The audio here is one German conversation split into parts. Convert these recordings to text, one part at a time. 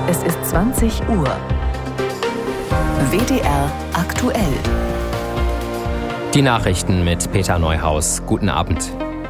Es ist 20 Uhr. WDR aktuell. Die Nachrichten mit Peter Neuhaus. Guten Abend.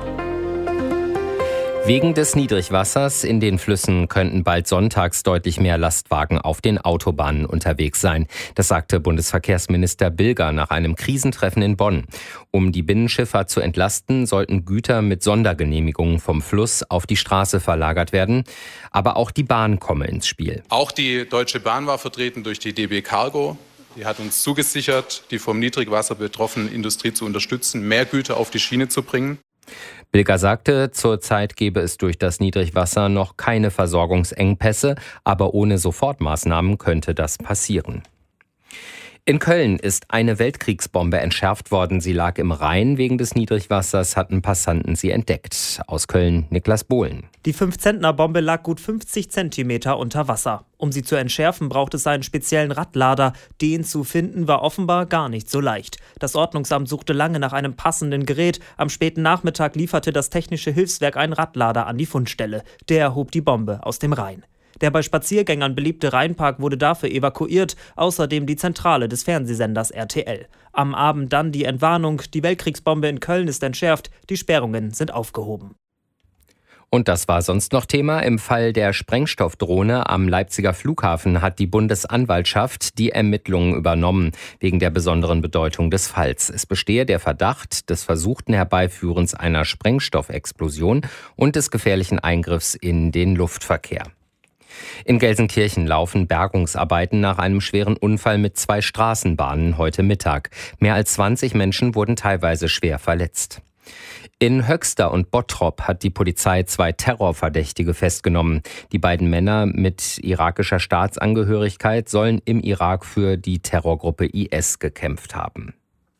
Wegen des Niedrigwassers in den Flüssen könnten bald sonntags deutlich mehr Lastwagen auf den Autobahnen unterwegs sein. Das sagte Bundesverkehrsminister Bilger nach einem Krisentreffen in Bonn. Um die Binnenschifffahrt zu entlasten, sollten Güter mit Sondergenehmigungen vom Fluss auf die Straße verlagert werden. Aber auch die Bahn komme ins Spiel. Auch die Deutsche Bahn war vertreten durch die DB Cargo. Die hat uns zugesichert, die vom Niedrigwasser betroffene Industrie zu unterstützen, mehr Güter auf die Schiene zu bringen. Bilger sagte, zurzeit gebe es durch das Niedrigwasser noch keine Versorgungsengpässe, aber ohne Sofortmaßnahmen könnte das passieren. In Köln ist eine Weltkriegsbombe entschärft worden. Sie lag im Rhein. Wegen des Niedrigwassers hatten Passanten sie entdeckt. Aus Köln Niklas Bohlen. Die 5-Zentner-Bombe lag gut 50 Zentimeter unter Wasser. Um sie zu entschärfen, braucht es einen speziellen Radlader. Den zu finden war offenbar gar nicht so leicht. Das Ordnungsamt suchte lange nach einem passenden Gerät. Am späten Nachmittag lieferte das Technische Hilfswerk einen Radlader an die Fundstelle. Der hob die Bombe aus dem Rhein. Der bei Spaziergängern beliebte Rheinpark wurde dafür evakuiert, außerdem die Zentrale des Fernsehsenders RTL. Am Abend dann die Entwarnung, die Weltkriegsbombe in Köln ist entschärft, die Sperrungen sind aufgehoben. Und das war sonst noch Thema. Im Fall der Sprengstoffdrohne am Leipziger Flughafen hat die Bundesanwaltschaft die Ermittlungen übernommen, wegen der besonderen Bedeutung des Falls. Es bestehe der Verdacht des versuchten Herbeiführens einer Sprengstoffexplosion und des gefährlichen Eingriffs in den Luftverkehr. In Gelsenkirchen laufen Bergungsarbeiten nach einem schweren Unfall mit 2 Straßenbahnen heute Mittag. Mehr als 20 Menschen wurden teilweise schwer verletzt. In Höxter und Bottrop hat die Polizei 2 Terrorverdächtige festgenommen. Die beiden Männer mit irakischer Staatsangehörigkeit sollen im Irak für die Terrorgruppe IS gekämpft haben.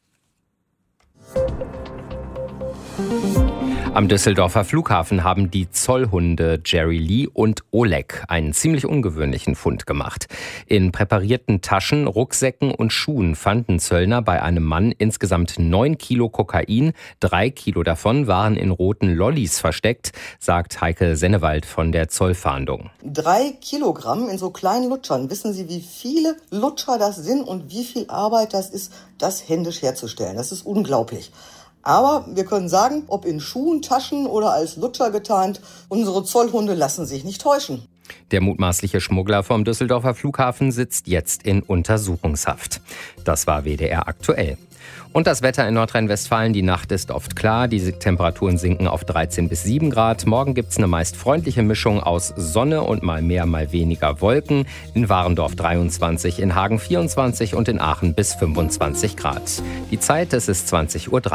Am Düsseldorfer Flughafen haben die Zollhunde Jerry Lee und Oleg einen ziemlich ungewöhnlichen Fund gemacht. In präparierten Taschen, Rucksäcken und Schuhen fanden Zöllner bei einem Mann insgesamt 9 Kilo Kokain. 3 Kilo davon waren in roten Lollis versteckt, sagt Heike Sennewald von der Zollfahndung. 3 Kilogramm in so kleinen Lutschern. Wissen Sie, wie viele Lutscher das sind und wie viel Arbeit das ist, das händisch herzustellen? Das ist unglaublich. Aber wir können sagen, ob in Schuhen, Taschen oder als Lutscher getarnt, unsere Zollhunde lassen sich nicht täuschen. Der mutmaßliche Schmuggler vom Düsseldorfer Flughafen sitzt jetzt in Untersuchungshaft. Das war WDR aktuell. Und das Wetter in Nordrhein-Westfalen, die Nacht ist oft klar, die Temperaturen sinken auf 13 bis 7 Grad. Morgen gibt's eine meist freundliche Mischung aus Sonne und mal mehr, mal weniger Wolken. In Warendorf 23, in Hagen 24 und in Aachen bis 25 Grad. Die Zeit, es ist 20:03 Uhr.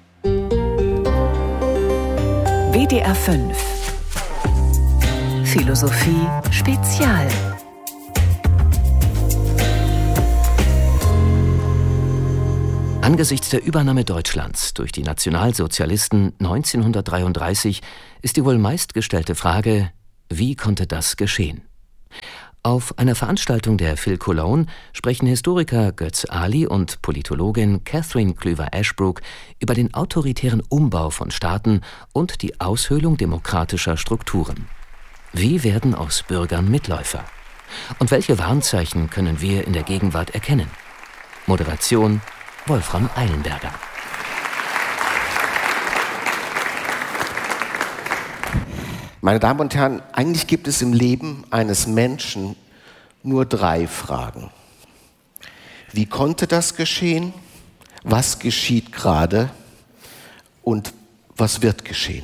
WDR 5 Philosophie Spezial. Angesichts der Übernahme Deutschlands durch die Nationalsozialisten 1933 ist die wohl meistgestellte Frage, wie konnte das geschehen? Auf einer Veranstaltung der Phil Cologne sprechen Historiker Götz Ali und Politologin Catherine Klüver-Ashbrook über den autoritären Umbau von Staaten und die Aushöhlung demokratischer Strukturen. Wie werden aus Bürgern Mitläufer? Und welche Warnzeichen können wir in der Gegenwart erkennen? Moderation Wolfram Eilenberger. Meine Damen und Herren, eigentlich gibt es im Leben eines Menschen nur 3 Fragen. Wie konnte das geschehen? Was geschieht gerade? Und was wird geschehen?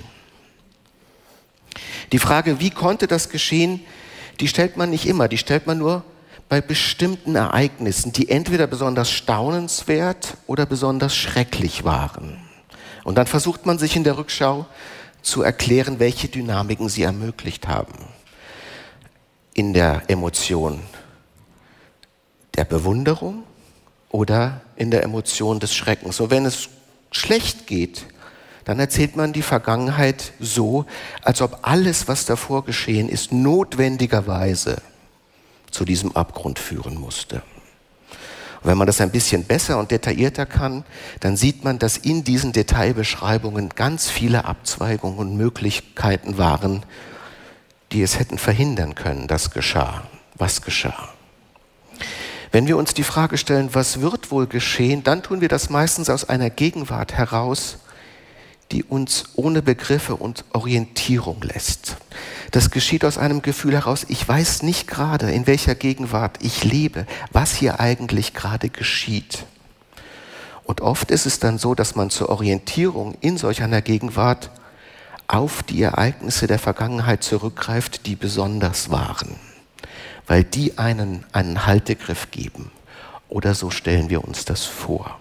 Die Frage, wie konnte das geschehen, die stellt man nicht immer, die stellt man nur bei bestimmten Ereignissen, die entweder besonders staunenswert oder besonders schrecklich waren. Und dann versucht man sich in der Rückschau zu erklären, welche Dynamiken sie ermöglicht haben. In der Emotion der Bewunderung oder in der Emotion des Schreckens. Und wenn es schlecht geht, dann erzählt man die Vergangenheit so, als ob alles, was davor geschehen ist, notwendigerweise zu diesem Abgrund führen musste. Und wenn man das ein bisschen besser und detaillierter kann, dann sieht man, dass in diesen Detailbeschreibungen ganz viele Abzweigungen und Möglichkeiten waren, die es hätten verhindern können, dass geschah. was geschah. Wenn wir uns die Frage stellen, was wird wohl geschehen, dann tun wir das meistens aus einer Gegenwart heraus, die uns ohne Begriffe und Orientierung lässt. Das geschieht aus einem Gefühl heraus, ich weiß nicht gerade, in welcher Gegenwart ich lebe, was hier eigentlich gerade geschieht. Und oft ist es dann so, dass man zur Orientierung in solch einer Gegenwart auf die Ereignisse der Vergangenheit zurückgreift, die besonders waren, weil die einen Haltegriff geben. Oder so stellen wir uns das vor.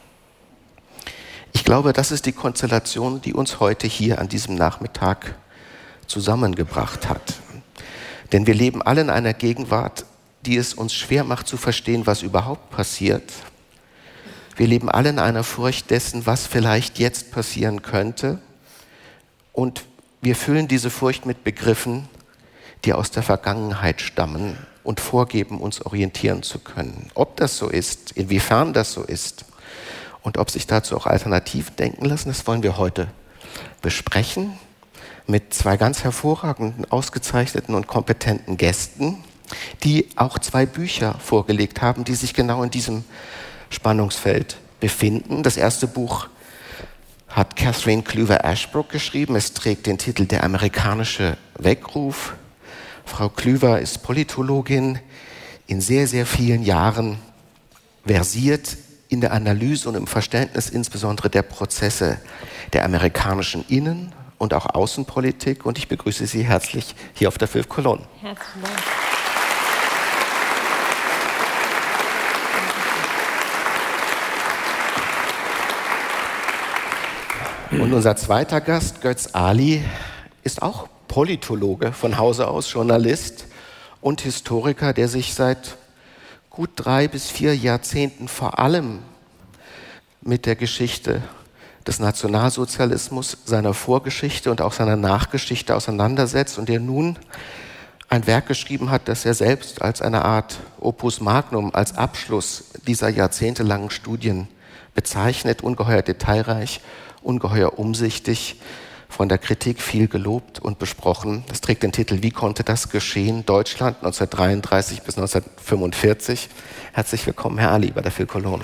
Ich glaube, das ist die Konstellation, die uns heute hier an diesem Nachmittag zusammengebracht hat. Denn wir leben alle in einer Gegenwart, die es uns schwer macht zu verstehen, was überhaupt passiert. Wir leben alle in einer Furcht dessen, was vielleicht jetzt passieren könnte. Und wir füllen diese Furcht mit Begriffen, die aus der Vergangenheit stammen und vorgeben, uns orientieren zu können. Ob das so ist, inwiefern das so ist und ob sich dazu auch Alternativen denken lassen, das wollen wir heute besprechen mit zwei ganz hervorragenden, ausgezeichneten und kompetenten Gästen, die auch zwei Bücher vorgelegt haben, die sich genau in diesem Spannungsfeld befinden. Das erste Buch hat Catherine Kluwer Ashbrook geschrieben. Es trägt den Titel Der amerikanische Weckruf. Frau Kluwer ist Politologin, in sehr, sehr vielen Jahren versiert in der Analyse und im Verständnis insbesondere der Prozesse der amerikanischen Innen- und auch Außenpolitik. Und ich begrüße Sie herzlich hier auf der Veuve Colonne. Herzlichen Dank. Und unser zweiter Gast, Götz Ali, ist auch Politologe von Hause aus, Journalist und Historiker, der sich seit gut 3 bis 4 Jahrzehnten vor allem mit der Geschichte des Nationalsozialismus, seiner Vorgeschichte und auch seiner Nachgeschichte auseinandersetzt und der nun ein Werk geschrieben hat, das er selbst als eine Art Opus Magnum, als Abschluss dieser jahrzehntelangen Studien bezeichnet, ungeheuer detailreich, ungeheuer umsichtig, von der Kritik viel gelobt und besprochen. Es trägt den Titel Wie konnte das geschehen? Deutschland 1933 bis 1945. Herzlich willkommen, Herr Ali, bei der Veuve Colonne.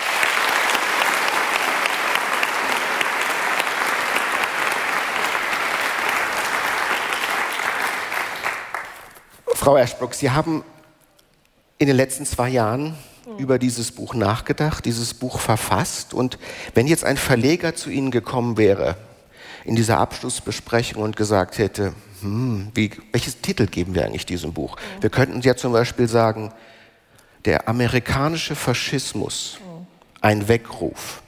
Frau Ashbrook, Sie haben in den letzten 2 Jahren über dieses Buch nachgedacht, dieses Buch verfasst. Und wenn jetzt ein Verleger zu Ihnen gekommen wäre in dieser Abschlussbesprechung und gesagt hätte, welches Titel geben wir eigentlich diesem Buch? Wir könnten ja zum Beispiel sagen, der amerikanische Faschismus, ein Weckruf.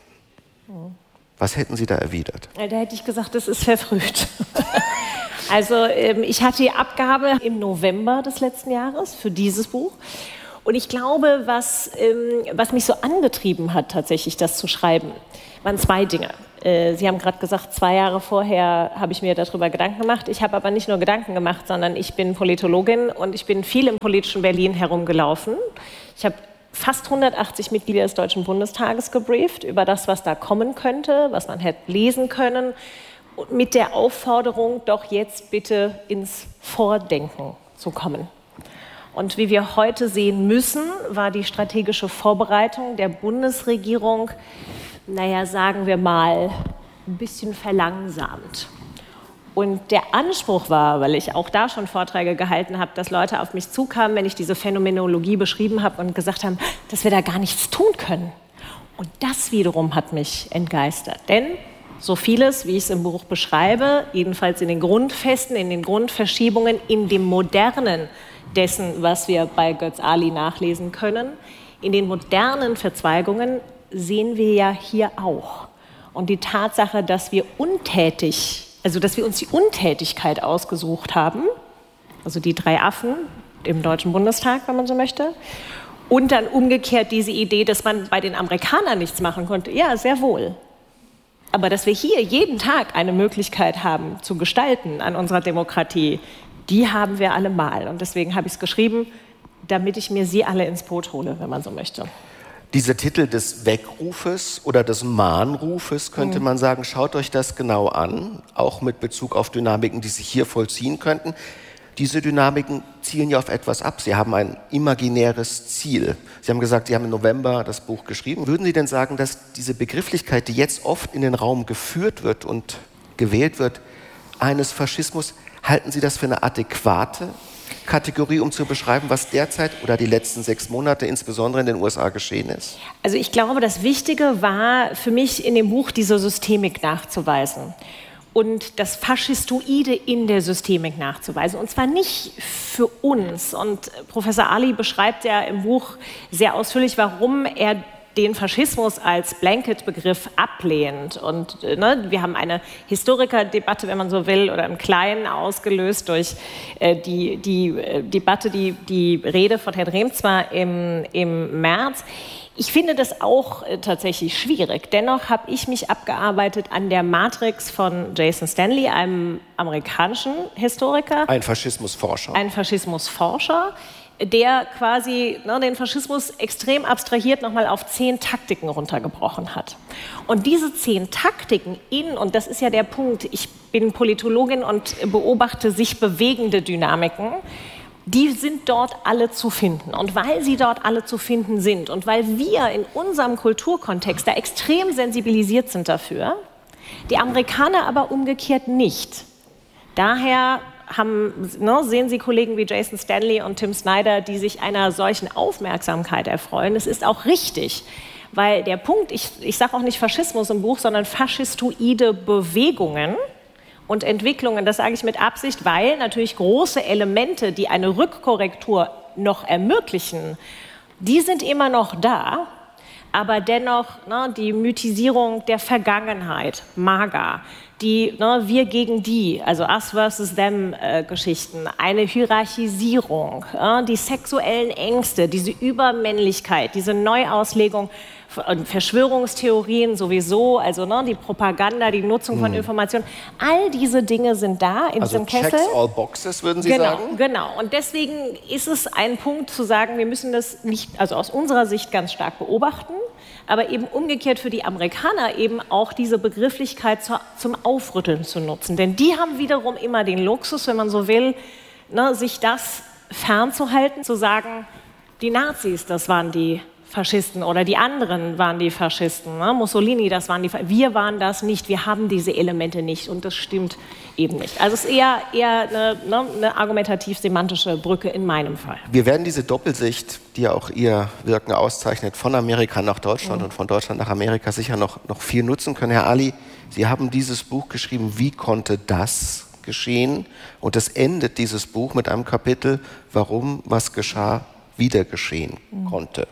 Was hätten Sie da erwidert? Da hätte ich gesagt, das ist verfrüht. Also ich hatte die Abgabe im November des letzten Jahres für dieses Buch. Und ich glaube, was mich so angetrieben hat, tatsächlich das zu schreiben, waren 2 Dinge. Sie haben gerade gesagt, 2 Jahre vorher habe ich mir darüber Gedanken gemacht. Ich habe aber nicht nur Gedanken gemacht, sondern ich bin Politologin und ich bin viel im politischen Berlin herumgelaufen. Ich habe fast 180 Mitglieder des Deutschen Bundestages gebrieft über das, was da kommen könnte, was man hätte lesen können, mit der Aufforderung, doch jetzt bitte ins Vordenken zu kommen. Und wie wir heute sehen müssen, war die strategische Vorbereitung der Bundesregierung, sagen wir mal, ein bisschen verlangsamt. Und der Anspruch war, weil ich auch da schon Vorträge gehalten habe, dass Leute auf mich zukamen, wenn ich diese Phänomenologie beschrieben habe und gesagt haben, dass wir da gar nichts tun können. Und das wiederum hat mich entgeistert. Denn so vieles, wie ich es im Buch beschreibe, jedenfalls in den Grundfesten, in den Grundverschiebungen, in dem Modernen dessen, was wir bei Götz Ali nachlesen können, in den modernen Verzweigungen sehen wir ja hier auch. Und die Tatsache, dass wir uns die Untätigkeit ausgesucht haben, also die 3 Affen im Deutschen Bundestag, wenn man so möchte, und dann umgekehrt diese Idee, dass man bei den Amerikanern nichts machen konnte, ja, sehr wohl. Aber dass wir hier jeden Tag eine Möglichkeit haben, zu gestalten an unserer Demokratie, die haben wir allemal. Und deswegen habe ich es geschrieben, damit ich mir Sie alle ins Boot hole, wenn man so möchte. Dieser Titel des Weckrufes oder des Mahnrufes, könnte man sagen, schaut euch das genau an, auch mit Bezug auf Dynamiken, die sich hier vollziehen könnten. Diese Dynamiken zielen ja auf etwas ab. Sie haben ein imaginäres Ziel. Sie haben gesagt, Sie haben im November das Buch geschrieben. Würden Sie denn sagen, dass diese Begrifflichkeit, die jetzt oft in den Raum geführt wird und gewählt wird, eines Faschismus, halten Sie das für eine adäquate Kategorie, um zu beschreiben, was derzeit oder die letzten 6 Monate insbesondere in den USA geschehen ist? Also ich glaube, das Wichtige war für mich in dem Buch, diese Systemik nachzuweisen. Und das Faschistoide in der Systemik nachzuweisen. Und zwar nicht für uns. Und Professor Ali beschreibt ja im Buch sehr ausführlich, warum er den Faschismus als Blanket-Begriff ablehnt. Und wir haben eine Historikerdebatte, wenn man so will, oder im Kleinen ausgelöst durch die Debatte, die Rede von Herrn Reemtsma im März. Ich finde das auch tatsächlich schwierig. Dennoch habe ich mich abgearbeitet an der Matrix von Jason Stanley, einem amerikanischen Historiker. Ein Faschismusforscher. Ein Faschismusforscher, der quasi den Faschismus extrem abstrahiert nochmal auf 10 Taktiken runtergebrochen hat. Und diese 10 Taktiken und das ist ja der Punkt, ich bin Politologin und beobachte sich bewegende Dynamiken, die sind dort alle zu finden. Und weil sie dort alle zu finden sind und weil wir in unserem Kulturkontext da extrem sensibilisiert sind dafür, die Amerikaner aber umgekehrt nicht. Daher sehen Sie Kollegen wie Jason Stanley und Tim Snyder, die sich einer solchen Aufmerksamkeit erfreuen. Es ist auch richtig, weil der Punkt, ich sage auch nicht Faschismus im Buch, sondern faschistoide Bewegungen und Entwicklungen, das sage ich mit Absicht, weil natürlich große Elemente, die eine Rückkorrektur noch ermöglichen, die sind immer noch da, aber dennoch die Mythisierung der Vergangenheit, MAGA, die wir gegen die, also Us versus Them Geschichten, eine Hierarchisierung, die sexuellen Ängste, diese Übermännlichkeit, diese Neuauslegung, Verschwörungstheorien sowieso, also die Propaganda, die Nutzung von Informationen, all diese Dinge sind da in diesem Kessel. Checks all boxes, würden Sie sagen? Genau. Und deswegen ist es ein Punkt zu sagen, wir müssen das nicht, also aus unserer Sicht ganz stark beobachten, aber eben umgekehrt für die Amerikaner eben auch diese Begrifflichkeit zum Aufrütteln zu nutzen. Denn die haben wiederum immer den Luxus, wenn man so will, sich das fernzuhalten, zu sagen, die Nazis, das waren die Faschisten oder die anderen waren die Faschisten. Mussolini, das waren wir waren das nicht, wir haben diese Elemente nicht und das stimmt eben nicht. Also es ist eher eine argumentativ-semantische Brücke in meinem Fall. Wir werden diese Doppelsicht, die ja auch Ihr Wirken auszeichnet, von Amerika nach Deutschland und von Deutschland nach Amerika sicher noch viel nutzen können. Herr Ali, Sie haben dieses Buch geschrieben, wie konnte das geschehen? Und es endet dieses Buch mit einem Kapitel, warum was geschah, wieder geschehen konnte.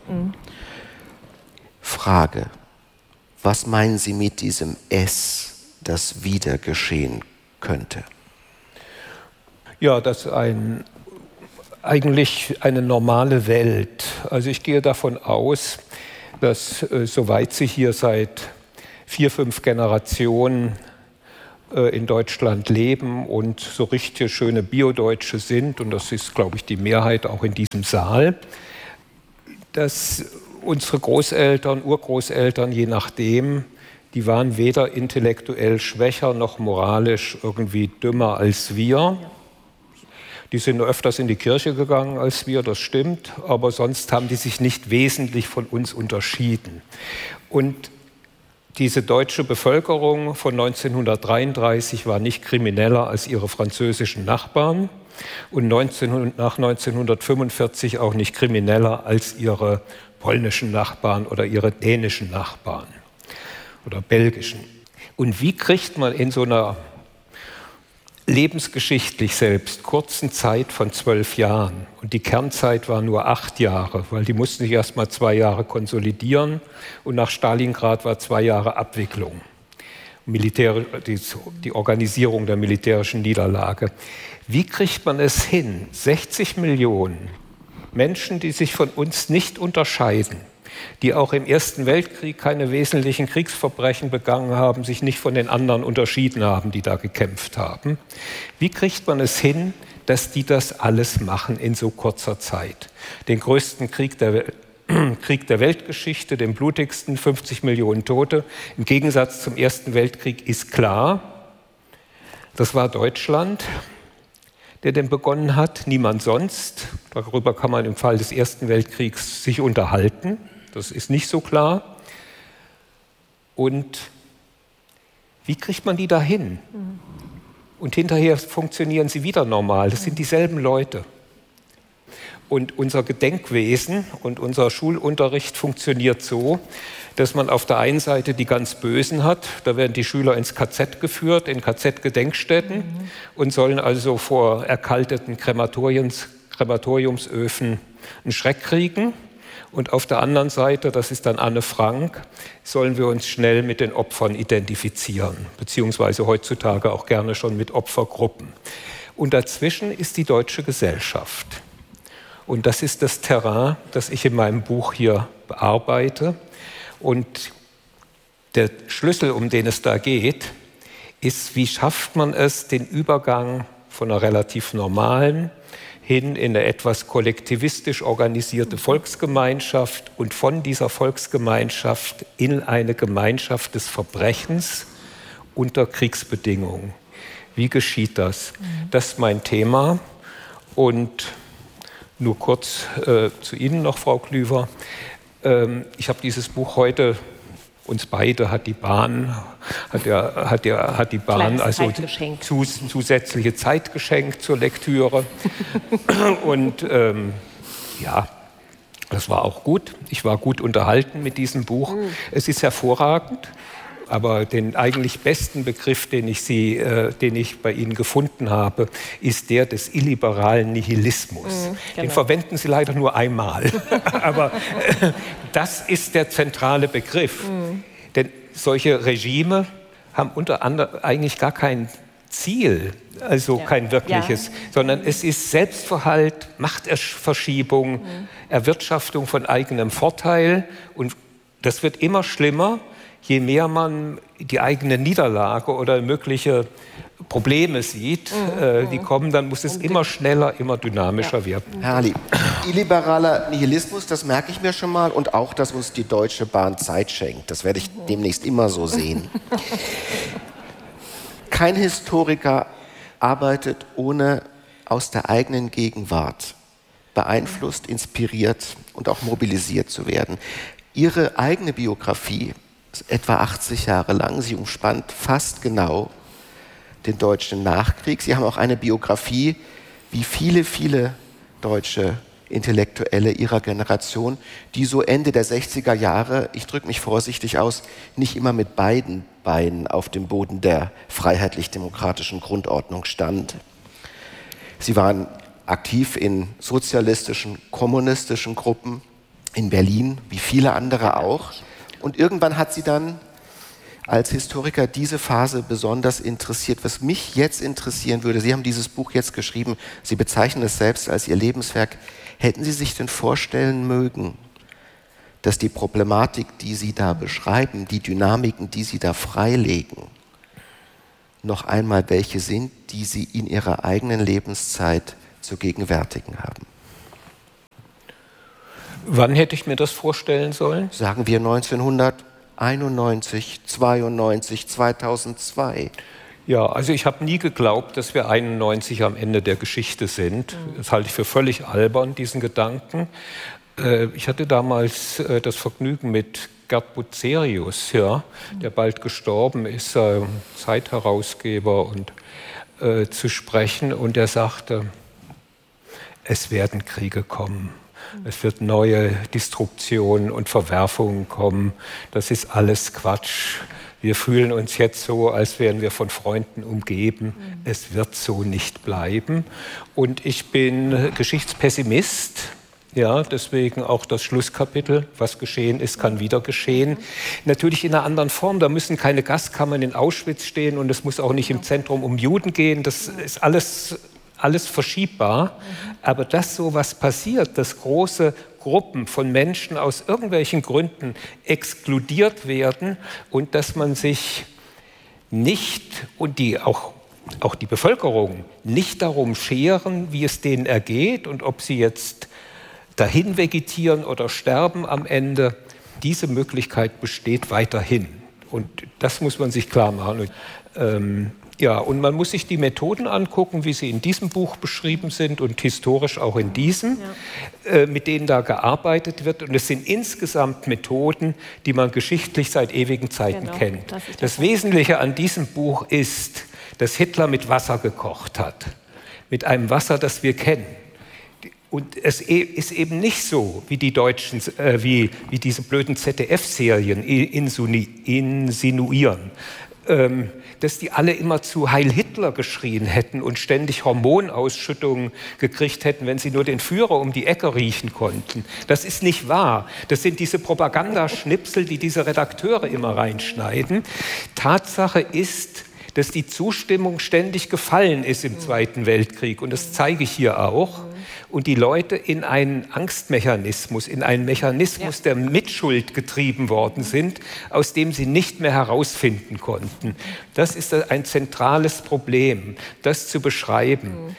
Frage, was meinen Sie mit diesem S, das wieder geschehen könnte? Ja, das ist eigentlich eine normale Welt. Also ich gehe davon aus, dass soweit Sie hier seit 4, 5 Generationen in Deutschland leben und so richtig schöne Biodeutsche sind, und das ist, glaube ich, die Mehrheit auch in diesem Saal, dass unsere Großeltern, Urgroßeltern, je nachdem, die waren weder intellektuell schwächer noch moralisch irgendwie dümmer als wir. Die sind öfters in die Kirche gegangen als wir, das stimmt, aber sonst haben die sich nicht wesentlich von uns unterschieden. Und diese deutsche Bevölkerung von 1933 war nicht krimineller als ihre französischen Nachbarn und nach 1945 auch nicht krimineller als ihre polnischen Nachbarn oder ihre dänischen Nachbarn oder belgischen. Und wie kriegt man in so einer lebensgeschichtlich selbst kurzen Zeit von 12 Jahren, und die Kernzeit war nur 8 Jahre, weil die mussten sich erst mal 2 Jahre konsolidieren und nach Stalingrad war 2 Jahre Abwicklung, die Organisierung der militärischen Niederlage. Wie kriegt man es hin, 60 Millionen Menschen, die sich von uns nicht unterscheiden, die auch im Ersten Weltkrieg keine wesentlichen Kriegsverbrechen begangen haben, sich nicht von den anderen unterschieden haben, die da gekämpft haben. Wie kriegt man es hin, dass die das alles machen in so kurzer Zeit? Den größten Krieg der Weltgeschichte, den blutigsten, 50 Millionen Tote. Im Gegensatz zum Ersten Weltkrieg ist klar, das war Deutschland. der den begonnen hat, niemand sonst. Darüber kann man im Fall des Ersten Weltkriegs sich unterhalten, das ist nicht so klar. Und wie kriegt man die dahin? Und hinterher funktionieren sie wieder normal, das sind dieselben Leute. Und unser Gedenkwesen und unser Schulunterricht funktioniert so, dass man auf der einen Seite die ganz Bösen hat, da werden die Schüler ins KZ geführt, in KZ-Gedenkstätten und sollen also vor erkalteten Krematoriumsöfen einen Schreck kriegen. Und auf der anderen Seite, das ist dann Anne Frank, sollen wir uns schnell mit den Opfern identifizieren, beziehungsweise heutzutage auch gerne schon mit Opfergruppen. Und dazwischen ist die deutsche Gesellschaft. Und das ist das Terrain, das ich in meinem Buch hier bearbeite. Und der Schlüssel, um den es da geht, ist, wie schafft man es, den Übergang von einer relativ normalen hin in eine etwas kollektivistisch organisierte Volksgemeinschaft und von dieser Volksgemeinschaft in eine Gemeinschaft des Verbrechens unter Kriegsbedingungen. Wie geschieht das? Das ist mein Thema. Und nur kurz zu Ihnen noch, Frau Klüver. Ich habe dieses Buch heute, uns beide hat die Bahn also zusätzliche Zeit geschenkt zur Lektüre. Und ja, das war auch gut. Ich war gut unterhalten mit diesem Buch. Es ist hervorragend. Aber den eigentlich besten Begriff, den ich bei Ihnen gefunden habe, ist der des illiberalen Nihilismus. Genau. Den verwenden Sie leider nur einmal. Aber das ist der zentrale Begriff. Denn solche Regime haben unter anderem eigentlich gar kein Ziel, also kein wirkliches, sondern es ist Selbstverhalt, Machtverschiebung, Erwirtschaftung von eigenem Vorteil. Und das wird immer schlimmer, je mehr man die eigene Niederlage oder mögliche Probleme sieht, die kommen, dann muss es immer schneller, immer dynamischer werden. Herr Ali, illiberaler Nihilismus, das merke ich mir schon mal, und auch, dass uns die Deutsche Bahn Zeit schenkt. Das werde ich demnächst immer so sehen. Kein Historiker arbeitet ohne aus der eigenen Gegenwart beeinflusst, inspiriert und auch mobilisiert zu werden. Ihre eigene Biografie ist etwa 80 Jahre lang. Sie umspannt fast genau den deutschen Nachkrieg. Sie haben auch eine Biografie, wie viele, viele deutsche Intellektuelle ihrer Generation, die so Ende der 60er Jahre, ich drücke mich vorsichtig aus, nicht immer mit beiden Beinen auf dem Boden der freiheitlich-demokratischen Grundordnung stand. Sie waren aktiv in sozialistischen, kommunistischen Gruppen in Berlin, wie viele andere auch. Und irgendwann hat sie dann als Historiker diese Phase besonders interessiert. Was mich jetzt interessieren würde, Sie haben dieses Buch jetzt geschrieben, Sie bezeichnen es selbst als Ihr Lebenswerk. Hätten Sie sich denn vorstellen mögen, dass die Problematik, die Sie da beschreiben, die Dynamiken, die Sie da freilegen, noch einmal welche sind, die Sie in Ihrer eigenen Lebenszeit zu gegenwärtigen haben? Wann hätte ich mir das vorstellen sollen? Sagen wir 1991, 92, 2002. Ja, also ich habe nie geglaubt, dass wir 91 am Ende der Geschichte sind. Das halte ich für völlig albern, diesen Gedanken. Ich hatte damals das Vergnügen mit Gerd Bucerius, der bald gestorben ist, Zeitherausgeber, und zu sprechen. Und er sagte, es werden Kriege kommen. Es wird neue Destruktionen und Verwerfungen kommen. Das ist alles Quatsch. Wir fühlen uns jetzt so, als wären wir von Freunden umgeben. Es wird so nicht bleiben. Und ich bin Geschichtspessimist. Ja, deswegen auch das Schlusskapitel, was geschehen ist, kann wieder geschehen. Natürlich in einer anderen Form, da müssen keine Gaskammern in Auschwitz stehen und es muss auch nicht im Zentrum um Juden gehen. Das ist alles verschiebbar. Aber dass so was passiert, dass große Gruppen von Menschen aus irgendwelchen Gründen exkludiert werden und dass man sich nicht, und auch die Bevölkerung, nicht darum scheren, wie es denen ergeht und ob sie jetzt dahin vegetieren oder sterben am Ende, diese Möglichkeit besteht weiterhin. Und das muss man sich klar machen. Und man muss sich die Methoden angucken, wie sie in diesem Buch beschrieben sind und historisch auch in diesem, mit denen da gearbeitet wird. Und es sind insgesamt Methoden, die man geschichtlich seit ewigen Zeiten kennt. Das Wesentliche an diesem Buch ist, dass Hitler mit Wasser gekocht hat. Mit einem Wasser, das wir kennen. Und es ist eben nicht so, wie die Deutschen, wie diese blöden ZDF-Serien insinuieren, dass die alle immer zu Heil Hitler geschrien hätten und ständig Hormonausschüttungen gekriegt hätten, wenn sie nur den Führer um die Ecke riechen konnten. Das ist nicht wahr. Das sind diese Propagandaschnipsel, die diese Redakteure immer reinschneiden. Tatsache ist, dass die Zustimmung ständig gefallen ist im Zweiten Weltkrieg. Und das zeige ich hier auch. Und die Leute in einen Angstmechanismus, in einen Mechanismus der Mitschuld getrieben worden sind, aus dem sie nicht mehr herausfinden konnten. Das ist ein zentrales Problem, das zu beschreiben.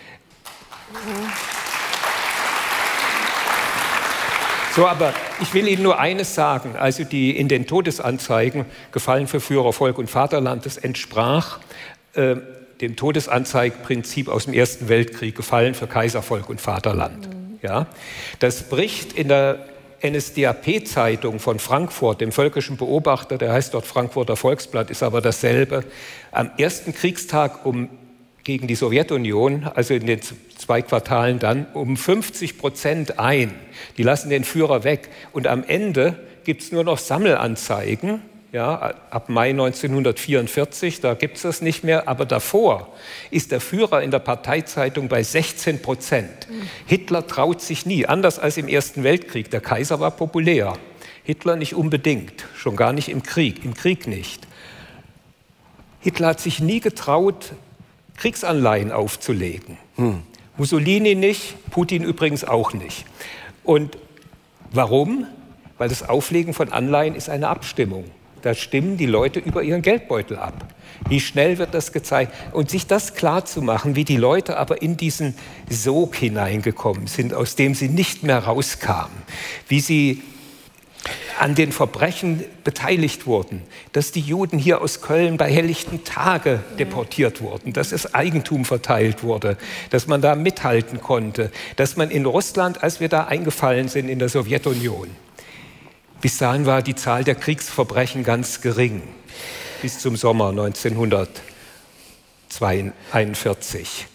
So, aber ich will Ihnen nur eines sagen, also die in den Todesanzeigen Gefallen für Führer, Volk und Vaterland, das entsprach dem Todesanzeigprinzip aus dem Ersten Weltkrieg, Gefallen für Kaiser, Volk und Vaterland. Ja? Das bricht in der NSDAP-Zeitung von Frankfurt, dem Völkischen Beobachter, der heißt dort Frankfurter Volksblatt, ist aber dasselbe, am ersten Kriegstag gegen die Sowjetunion, also in den 2 Quartalen dann, um 50% ein. Die lassen den Führer weg. Und am Ende gibt es nur noch Sammelanzeigen, ja, ab Mai 1944, da gibt es das nicht mehr. Aber davor ist der Führer in der Parteizeitung bei 16%. Hitler traut sich nie, anders als im Ersten Weltkrieg. Der Kaiser war populär, Hitler nicht unbedingt, schon gar nicht im Krieg nicht. Hitler hat sich nie getraut, Kriegsanleihen aufzulegen. Mussolini nicht, Putin übrigens auch nicht. Und warum? Weil das Auflegen von Anleihen ist eine Abstimmung. Da stimmen die Leute über ihren Geldbeutel ab. Wie schnell wird das gezeigt? Und sich das klar zu machen, wie die Leute aber in diesen Sog hineingekommen sind, aus dem sie nicht mehr rauskamen, wie sie an den Verbrechen beteiligt wurden, dass die Juden hier aus Köln bei helllichten Tage deportiert wurden, dass das Eigentum verteilt wurde, dass man da mithalten konnte, dass man in Russland, als wir da eingefallen sind in der Sowjetunion, bis dahin war die Zahl der Kriegsverbrechen ganz gering, bis zum Sommer 1941.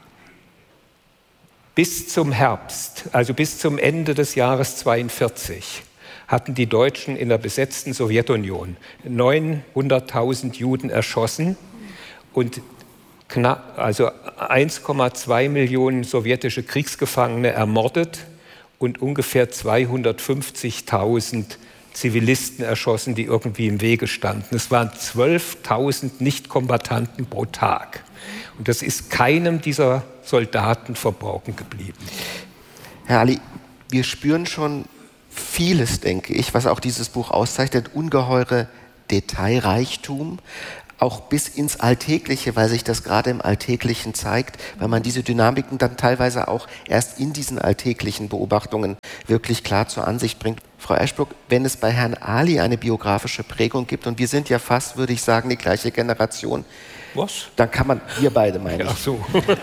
Bis zum Herbst, also bis zum Ende des Jahres 1942, hatten die Deutschen in der besetzten Sowjetunion 900.000 Juden erschossen und also 1,2 Millionen sowjetische Kriegsgefangene ermordet und ungefähr 250.000 Zivilisten erschossen, die irgendwie im Wege standen. Es waren 12.000 Nichtkombattanten pro Tag. Und das ist keinem dieser Soldaten verborgen geblieben. Herr Ali, wir spüren schon vieles, denke ich, was auch dieses Buch auszeichnet, ungeheure Detailreichtum, auch bis ins Alltägliche, weil sich das gerade im Alltäglichen zeigt, weil man diese Dynamiken dann teilweise auch erst in diesen alltäglichen Beobachtungen wirklich klar zur Ansicht bringt. Frau Eschbruck, wenn es bei Herrn Ali eine biografische Prägung gibt, und wir sind ja fast, würde ich sagen, die gleiche Generation, was? Dann kann man, wir beide meine ich. Ach so.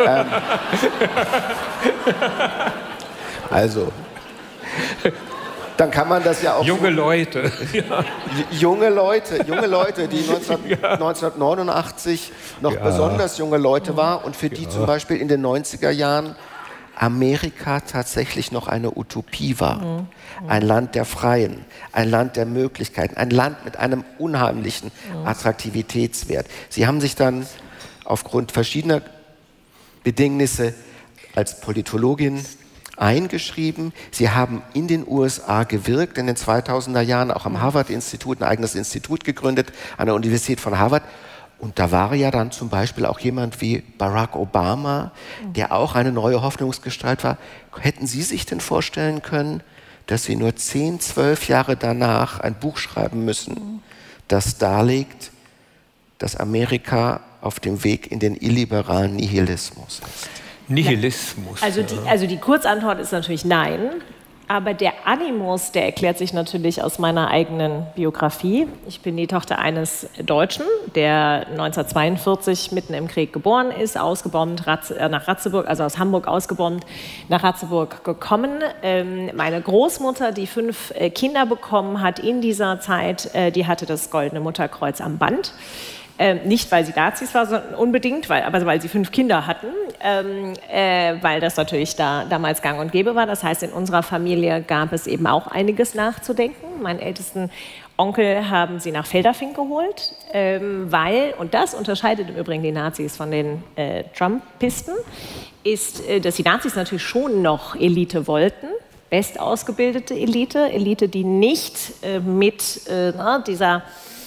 Also, dann kann man das ja auch... Junge Leute. Ja. Junge Leute, die 1989 noch besonders junge Leute war und für die zum Beispiel in den 90er Jahren Amerika tatsächlich noch eine Utopie war. Ein Land der Freien, ein Land der Möglichkeiten, ein Land mit einem unheimlichen Attraktivitätswert. Sie haben sich dann aufgrund verschiedener Bedingnisse als Politologin eingeschrieben. Sie haben in den USA gewirkt, in den 2000er Jahren auch am Harvard-Institut, ein eigenes Institut gegründet, an der Universität von Harvard. Und da war ja dann zum Beispiel auch jemand wie Barack Obama, der auch eine neue Hoffnungsgestalt war. Hätten Sie sich denn vorstellen können, dass Sie nur 10, 12 Jahre danach ein Buch schreiben müssen, das darlegt, dass Amerika auf dem Weg in den illiberalen Nihilismus ist? Nihilismus. Also die Kurzantwort ist natürlich nein. Aber der Animus, der erklärt sich natürlich aus meiner eigenen Biografie. Ich bin die Tochter eines Deutschen, der 1942 mitten im Krieg geboren ist, ausgebombt nach Ratzeburg, also aus Hamburg ausgebombt, nach Ratzeburg gekommen. Meine Großmutter, die 5 Kinder bekommen hat in dieser Zeit, die hatte das Goldene Mutterkreuz am Band. Nicht, weil sie Nazis war, sondern unbedingt, weil sie 5 Kinder hatten, weil das natürlich damals gang und gäbe war. Das heißt, in unserer Familie gab es eben auch einiges nachzudenken. Meinen ältesten Onkel haben sie nach Feldafing geholt, weil, und das unterscheidet im Übrigen die Nazis von den Trumpisten, ist, dass die Nazis natürlich schon noch Elite wollten, bestausgebildete Elite, die nicht mit dieser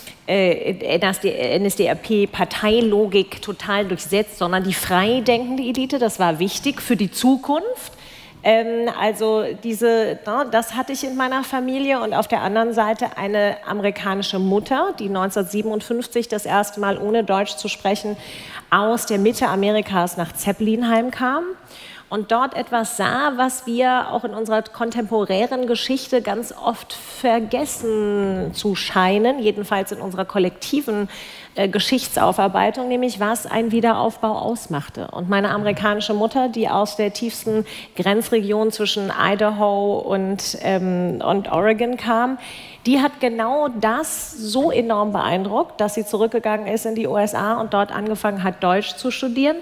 NSDAP-Parteilogik total durchsetzt, sondern die freidenkende Elite, das war wichtig für die Zukunft. Das hatte ich in meiner Familie und auf der anderen Seite eine amerikanische Mutter, die 1957 das erste Mal ohne Deutsch zu sprechen aus der Mitte Amerikas nach Zeppelinheim kam. Und dort etwas sah, was wir auch in unserer kontemporären Geschichte ganz oft vergessen zu scheinen, jedenfalls in unserer kollektiven Geschichtsaufarbeitung, nämlich was ein Wiederaufbau ausmachte. Und meine amerikanische Mutter, die aus der tiefsten Grenzregion zwischen Idaho und Oregon kam, die hat genau das so enorm beeindruckt, dass sie zurückgegangen ist in die USA und dort angefangen hat, Deutsch zu studieren.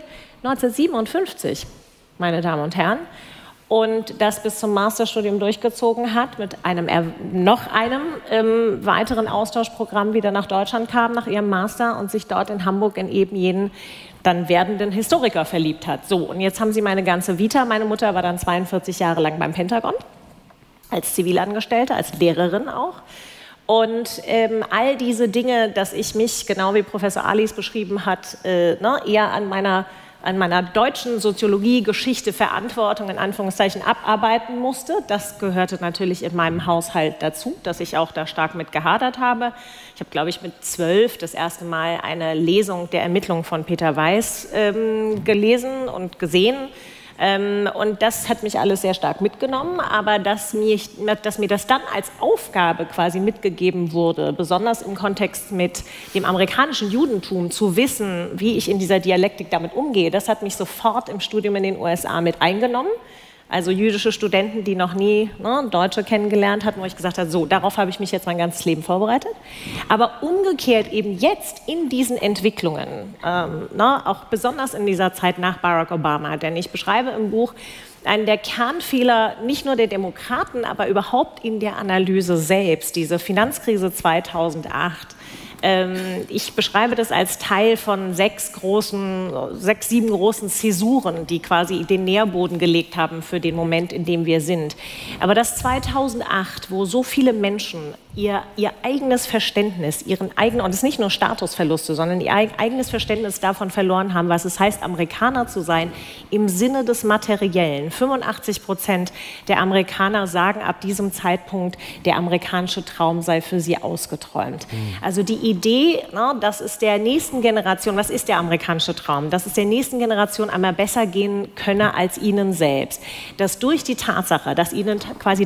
1957. Meine Damen und Herren, und das bis zum Masterstudium durchgezogen hat, mit noch einem weiteren Austauschprogramm wieder nach Deutschland kam, nach ihrem Master und sich dort in Hamburg in eben jenen dann werdenden Historiker verliebt hat. So, und jetzt haben Sie meine ganze Vita. Meine Mutter war dann 42 Jahre lang beim Pentagon, als Zivilangestellte, als Lehrerin auch. Und all diese Dinge, dass ich mich, genau wie Professor Alice beschrieben hat, eher an meiner deutschen Soziologie, Geschichte, Verantwortung in Anführungszeichen abarbeiten musste. Das gehörte natürlich in meinem Haushalt dazu, dass ich auch da stark mit gehadert habe. Ich habe, glaube ich, mit 12 das erste Mal eine Lesung der Ermittlungen von Peter Weiß gelesen und gesehen. Und das hat mich alles sehr stark mitgenommen, aber dass mir das dann als Aufgabe quasi mitgegeben wurde, besonders im Kontext mit dem amerikanischen Judentum, zu wissen, wie ich in dieser Dialektik damit umgehe, das hat mich sofort im Studium in den USA mit eingenommen. Also jüdische Studenten, die noch nie Deutsche kennengelernt hatten, wo ich gesagt habe, so, darauf habe ich mich jetzt mein ganzes Leben vorbereitet. Aber umgekehrt eben jetzt in diesen Entwicklungen, auch besonders in dieser Zeit nach Barack Obama, denn ich beschreibe im Buch einen der Kernfehler nicht nur der Demokraten, aber überhaupt in der Analyse selbst, diese Finanzkrise 2008. Ich beschreibe das als Teil von 6, 7 großen Zäsuren, die quasi den Nährboden gelegt haben für den Moment, in dem wir sind. Aber das 2008, wo so viele Menschen ihr eigenes Verständnis, und es ist nicht nur Statusverluste, sondern ihr eigenes Verständnis davon verloren haben, was es heißt, Amerikaner zu sein, im Sinne des Materiellen. 85% der Amerikaner sagen ab diesem Zeitpunkt, der amerikanische Traum sei für sie ausgeträumt. Also die Idee, dass es der nächsten Generation, was ist der amerikanische Traum? Dass es der nächsten Generation einmal besser gehen könne als ihnen selbst. Dass durch die Tatsache, dass ihnen quasi